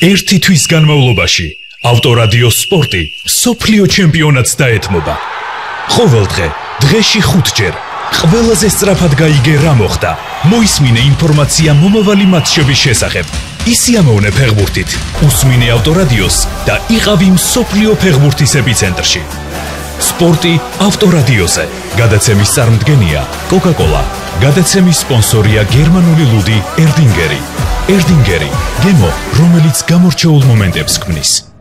ერთი თვის განმავლობაში ავტორადიო სპორტი მსოფლიო ჩემპიონატს დაეთმობა. ყოველ დღეში 5 ჯერ ყველაზე სწრაფად გაიგე რა მოხდა. მოისმინე ინფორმაცია მომავალი მატჩების შესახებ. ისიამოვნე ფეხბურთით, უსმინე ავტორადიოს და იყავი მსოფლიო ფეხბურთის ეპიცენტრში. სპორტი ავტორადიოზე. გადაცემის წარმდგენია Coca-Cola. გადაცემის სპონსორია გერმანული ლუდი ერდინგერი. ერდინგერი, გემო, რომელიც გამორჩეულ მომენტებს ქმნის.